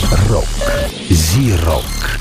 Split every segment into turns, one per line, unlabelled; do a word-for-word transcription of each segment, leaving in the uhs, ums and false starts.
Рок. Зи-рок.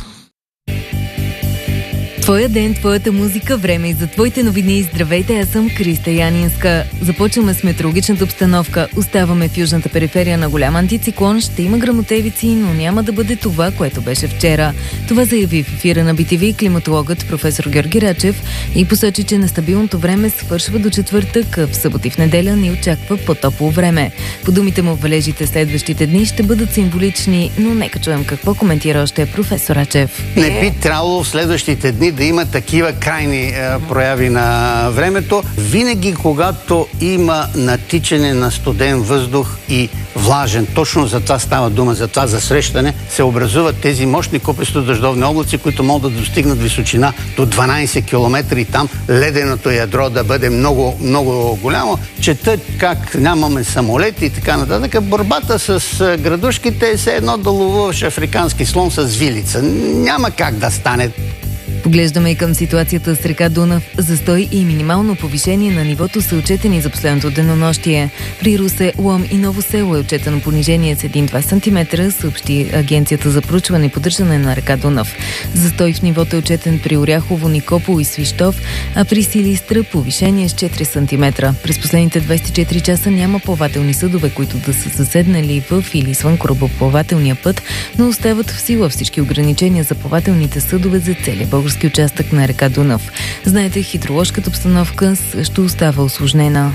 Твоя ден, твоята музика, време и за твоите новини. Здравейте, аз съм Криста Янинска. Започваме с метеорологичната обстановка. Оставаме в южната периферия на голям антициклон. Ще има гръмотевици, но няма да бъде това, което беше вчера. Това заяви в ефира на Би Ти Ви климатологът професор Георги Рачев и посочи, че нестабилното време свършва до четвъртък, в събота и в неделя ни очаква по-топло време. По думите му, валежите следващите дни ще бъдат символични, но нека чуем какво коментира още професор Рачев.
Не би трябвало в следващите дни да има такива крайни е, прояви на времето. Винаги, когато има натичане на студен въздух и влажен, точно за това става дума, за това засрещане, се образуват тези мощни купесто-дъждовни облаци, които могат да достигнат височина до дванайсет километра и там леденото ядро да бъде много, много голямо. Чета как нямаме самолети и така нататък. Борбата с градушките е все едно да ловуваш африкански слон с вилица. Няма как да стане.
Поглеждаме и към ситуацията с река Дунав. Застой и минимално повишение на нивото са отчетени за последното денонощие. При Русе, Лом и Ново село е отчетено понижение с един-два сантиметра, съобщи Агенцията за проучване и поддържане на река Дунав. Застой в нивото е отчетен при Оряхово, Никопол и Свищов, а при Силистра повишение с четири сантиметра. През последните двайсет и четири часа няма плавателни съдове, които да са заседнали в или извън корабоплавателния път, но остават в сила всички ограничения за плавателните съдове за целия български участък на река Дунав. Знаете, хидроложката обстановка също остава усложнена.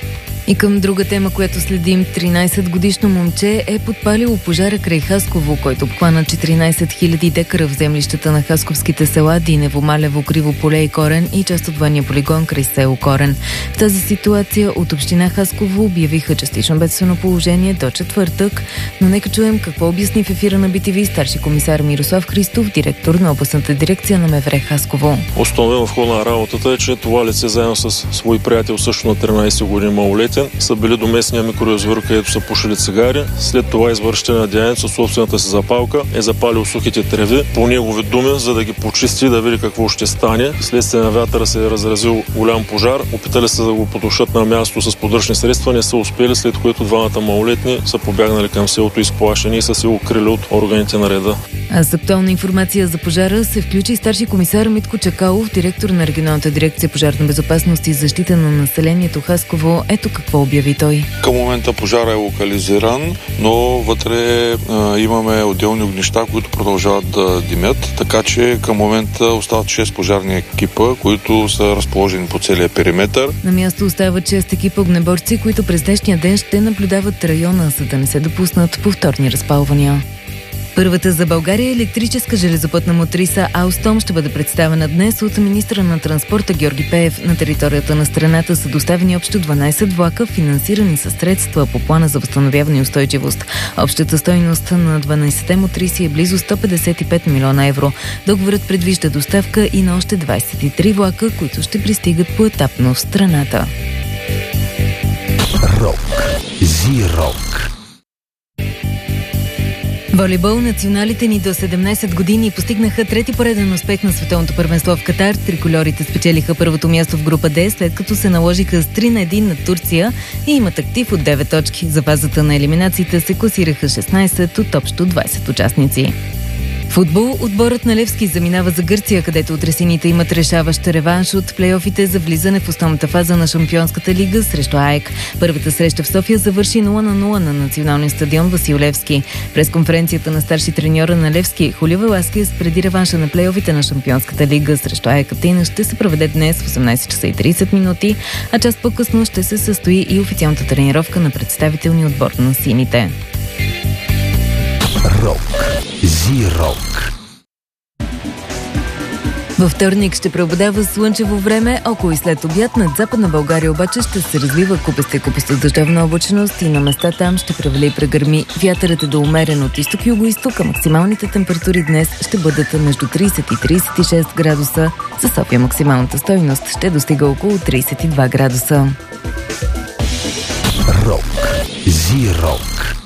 И към друга тема, която следим, тринайсетгодишно момче е подпалило пожара край Хасково, който обхвана четиринайсет хиляди декара в землищата на хасковските села Динево, Малево, Криво поле и Корен и част от военния полигон край село Корен. В тази ситуация от община Хасково обявиха частично бедствено положение до четвъртък, но нека чуем какво обясни в ефира на Би Ти Ви старши комисар Мирослав Христов, директор на областната дирекция на МВР Хасково.
Установено в хода на работата е, че това лице заедно с свой приятел също на тринайсет години малолетен са били до местния микроязвир, където са пушили цигари. След това извършителният деянец със собствената си запалка е запалил сухите треви, по негови думи, за да ги почисти, да види какво ще стане. Следствие на вятъра се е разразил голям пожар. Опитали се да го потушат на място с подръчни средства, не са успели, след което двамата малолетни са побягнали към селото изплашени и са се укрили от органите на реда.
А с актуална информация за пожара се включи старши комисар Митко Чакалов, директор на регионалната дирекция пожарна безопасност и защита на населението Хасково. Ето какво обяви той.
Към момента пожара е локализиран, но вътре а, имаме отделни огнища, които продължават да димят, така че към момента остават шест пожарни екипа, които са разположени по целия периметър.
На място остават шест екипа огнеборци, които през днешния ден ще наблюдават района, за да не се допуснат повторни разпалвания. Първата за България електрическа железопътна мотриса Алстом ще бъде представена днес от министра на транспорта Георги Пеев. На територията на страната са доставени общо дванайсет влака, финансирани със средства по плана за възстановяване и устойчивост. Общата стойност на дванайсетте мотриси е близо сто петдесет и пет милиона евро. Договорът предвижда доставка и на още двайсет и три влака, които ще пристигат поетапно в страната.
Рок. Зи-рок.
Волейбол, националите ни до седемнайсет години постигнаха трети пореден успех на световното първенство в Катар. Трикольорите спечелиха първото място в група Д, след като се наложиха с три на едно на Турция и имат актив от девет точки. За фазата на елиминациите се класираха шестнайсет от общо двайсет участници. Футбол, отборът на Левски заминава за Гърция, където утресините имат решаващ реванш от плейофите за влизане в основната фаза на Шампионската лига срещу АЕК. Първата среща в София завърши нула на нула на националния стадион Васил Левски. През конференцията на старши треньора на Левски Хулио Веласкес преди реванша на плейофите на Шампионската лига срещу АЕК Атина ще се проведе днес в осемнайсет часа и трийсет минути, а час по-късно ще се състои и официалната тренировка на представителния отбор на сините.
Рок. Зи-рок.
Във вторник ще преобладава слънчево време, около и след обяд. Над Западна България обаче ще се развива купеста и купеста дъждовна облачност и на места там ще превали и прегърми. Вятърът е до умерен от изток-юго-исток, а максималните температури днес ще бъдат между трийсет и трийсет и шест градуса. За София максималната стойност ще достига около трийсет и два градуса.
Рок. Зи-рок.